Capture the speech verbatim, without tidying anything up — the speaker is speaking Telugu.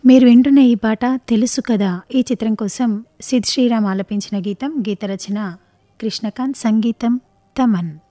మీరు వింటున్న ఈ పాట తెలుసు కదా ఈ చిత్రం కోసం సిద్ శ్రీరామ్ ఆలపించిన గీతం, గీత రచన కృష్ణకాంత్, సంగీతం తమన్.